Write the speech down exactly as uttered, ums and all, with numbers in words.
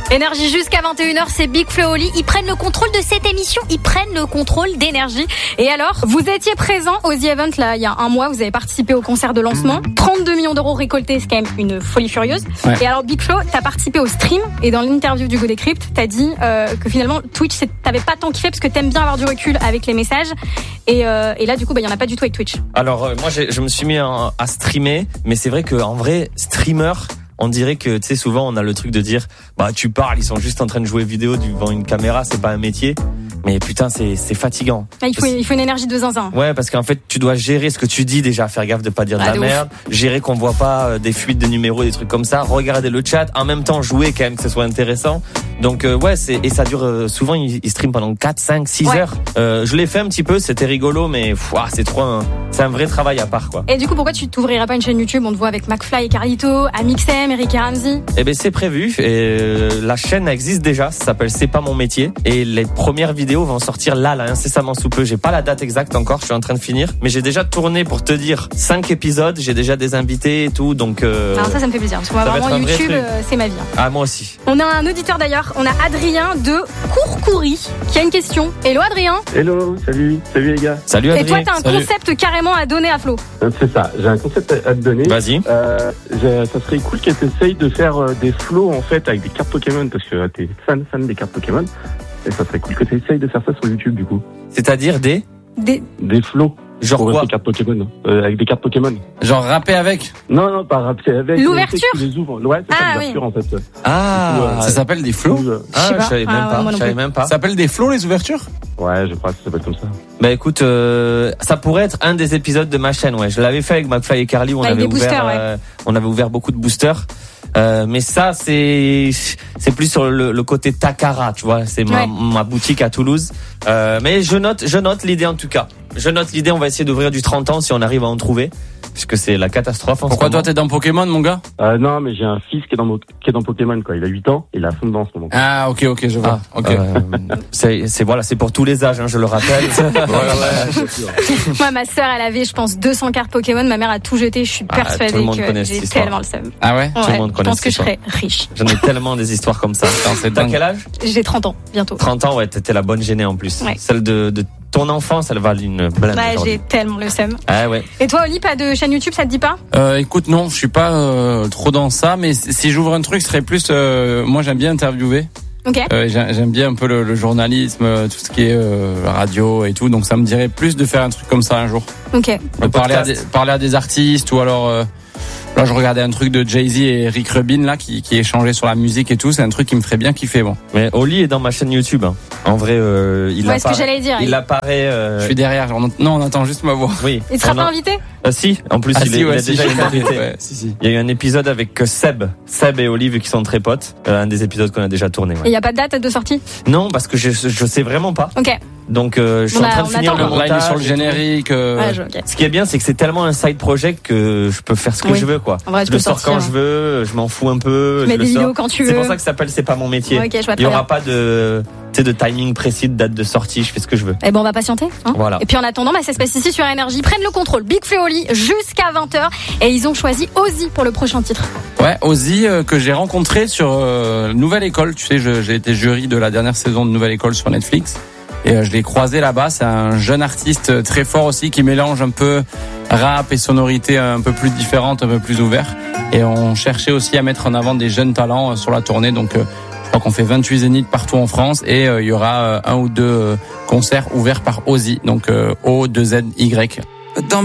Énergie jusqu'à vingt et une heures, c'est Big Flo et Oli. Ils prennent le contrôle de cette émission, ils prennent le contrôle d'Énergie. Et alors, vous étiez présent au The Event là il y a un mois, vous avez participé au concert de lancement. trente-deux millions d'euros récoltés, c'est quand même une folie furieuse. Ouais. Et alors Big Flo, t'as participé au stream et dans l'interview du Go Décrypte, t'as dit euh, que finalement Twitch, c'est, t'avais pas tant kiffé parce que t'aimes bien avoir du recul avec les messages. Et, euh, et là du coup, bah il y en a pas du tout avec Twitch. Alors euh, moi, j'ai, je me suis mis à, à streamer, mais c'est vrai que en vrai, streamer. On dirait que, tu sais, souvent, on a le truc de dire, bah, tu parles, ils sont juste en train de jouer vidéo devant une caméra, c'est pas un métier. Mais putain, c'est, c'est fatigant. Ah, il faut, il faut une énergie de zinzin. Ouais, parce qu'en fait, tu dois gérer ce que tu dis déjà, faire gaffe de pas dire de ah, la de merde, ouf. Gérer qu'on voit pas des fuites de numéros, des trucs comme ça, regarder le chat, en même temps jouer quand même que ce soit intéressant. Donc, euh, ouais, c'est, et ça dure, euh, souvent, ils, ils streament pendant quatre, cinq, six ouais. heures. Euh, je l'ai fait un petit peu, c'était rigolo, mais, pff, ouah, c'est trop un, c'est un vrai travail à part, quoi. Et du coup, pourquoi tu t'ouvrirais pas une chaîne YouTube? On te voit avec McFly et Carlito, Amixem, Eric et Ramsey. Eh ben, c'est prévu, et euh, la chaîne existe déjà, ça s'appelle C'est pas mon métier, et les premières vidéos vont sortir là, là, incessamment sous peu. J'ai pas la date exacte encore, je suis en train de finir, mais j'ai déjà tourné, pour te dire, cinq épisodes, j'ai déjà des invités et tout, donc euh, alors ça, ça me fait plaisir, parce que moi, vraiment, YouTube, euh, c'est ma vie. Hein. Ah, moi aussi. On a un auditeur d'ailleurs, on a Adrien de Courcoury qui a une question. Hello Adrien. Hello, salut, salut les gars. Salut Adrien. Et toi, t'as un salut. concept carrément à donner à Flo. C'est ça, j'ai un concept à te donner. Vas-y. Euh, ça serait cool qu'elle t'essaye de faire des flows en fait avec des cartes Pokémon, parce que t'es fan, fan des cartes Pokémon. Et ça serait cool que tu essayes de faire ça sur YouTube du coup. C'est-à-dire des Des, des flows. Genre quoi? Des cartes Pokémon. Euh, avec des cartes Pokémon. Genre rapper avec? Non, non, pas rapper avec. L'ouverture? Tu les ouvres. Ouais, c'est ah, ça, l'ouverture oui. en fait. Ah, coup, euh, ça s'appelle des flows? Ah, je savais même ah, pas. ouais, Je savais même pas. Ça s'appelle des flows les ouvertures? Ouais, je crois que ça s'appelle comme ça. Bah écoute, euh, ça pourrait être un des épisodes de ma chaîne. Ouais, je l'avais fait avec McFly et Carly. On avec avait des ouvert, boosters, ouais. euh, on avait ouvert beaucoup de boosters. Euh, mais ça, c'est c'est plus sur le, le côté Takara, tu vois. C'est ma, ouais. ma boutique à Toulouse. Euh, mais je note, je note l'idée en tout cas. Je note l'idée. On va essayer d'ouvrir du trente ans si on arrive à en trouver, puisque c'est la catastrophe. En Pourquoi ce toi moment. t'es dans Pokémon, mon gars? Euh, non, mais j'ai un fils qui est dans, qui est dans Pokémon, quoi. Il a huit ans, et il a fond dedans en ce moment. Ah, ok, ok, je vois. Ah, ok. Euh, c'est, c'est voilà, c'est pour tous les âges, hein, je le rappelle. Voilà, ouais, Moi, ma sœur, elle avait, je pense, deux cents cartes Pokémon. Ma mère a tout jeté. Je suis Ah, persuadée tout le monde que connaît j'ai cette histoire. tellement le seum. Ah ouais? Ouais, Tout le monde je connaît pense que cette je serais riche. J'en ai tellement des histoires comme ça. C'est T'as dingue. quel âge? J'ai trente ans, bientôt. trente ans, ouais, t'étais la bonne gênée en plus. Ouais. Celle de, de ton enfance, elle valait une blinde. Ouais, aujourd'hui. j'ai tellement le seum. Ah ouais. Et toi, Oli, pas de chaîne YouTube, ça te dit pas? Euh, écoute, non, je suis pas euh, trop dans ça, mais si j'ouvre un truc, ce serait plus. Euh, moi, j'aime bien interviewer. Ok. Euh, j'aime bien un peu le, le journalisme, tout ce qui est euh, radio et tout, donc ça me dirait plus de faire un truc comme ça un jour. Ok. Euh, parler, à des, parler à des artistes ou alors. Euh, Là, je regardais un truc de Jay-Z et Rick Rubin là qui qui échangeait sur la musique et tout. C'est un truc qui me ferait bien kiffer, bon. Mais Oli est dans ma chaîne YouTube. Hein. En vrai, euh, il Ouais, apparaît. ce que j'allais dire. Il apparaît. Euh... Je suis derrière. Genre, non, on entend juste ma voix. Oui. Il sera On pas a- invité? Ah si. En plus, Ah, il, si, est, ouais, il a si, déjà j'ai été compris. invité. Ouais, si, si. Il y a eu un épisode avec Seb, Seb et Oli, vu qu'ils sont très potes. Euh, un des épisodes qu'on a déjà tourné. Et Ouais. il y a pas de date de sortie? Non, parce que je je sais vraiment pas. Ok. Donc euh, je suis On en a- train de on finir attend. le Alors là, il est montage. sur le et tout. générique. Euh... Ouais, je, ok. Ce qui est bien, c'est que c'est tellement un side project que je peux faire ce que Oui. je veux, quoi. En vrai, tu je le peux sors sortir. quand je veux, je m'en fous un peu. Tu mets je des le sors. vidéos quand tu veux. C'est pour ça que ça s'appelle C'est pas mon métier. Ouais, ok, je vois Il très y aura bien. pas de, tu sais, de timing précis, de date de sortie. Je fais ce que je veux. Eh ben, on va patienter, hein. Voilà. Et puis en attendant, bah, ça se passe ici sur Énergie. Ils prennent le contrôle. Big Flo et Oli jusqu'à vingt heures. Et ils ont choisi Ozzy pour le prochain titre. Ouais, Ozzy euh, que j'ai rencontré sur euh, Nouvelle École. Tu sais, je- j'ai été jury de la dernière saison de Nouvelle École sur Netflix. Et euh, je l'ai croisé là-bas. C'est un jeune artiste euh, très fort aussi qui mélange un peu rap et sonorité un peu plus différente, un peu plus ouvert. Et on cherchait aussi à mettre en avant des jeunes talents euh, sur la tournée. Donc euh, je crois qu'on fait vingt-huit zéniths partout en France et euh, il y aura euh, un ou deux euh, concerts ouverts par Ozzy. Donc euh, O deux Z Y. Dans